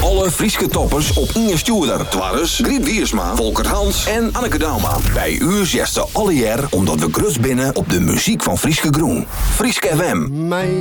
Alle Frieske toppers op Inge Stuurder. Twarres, Griet Wiersma, Volker Hans en Anneke Dauma. Bij u zegt ze alle jaar omdat we grus binnen op de muziek van Frieske Groen. Frieske FM.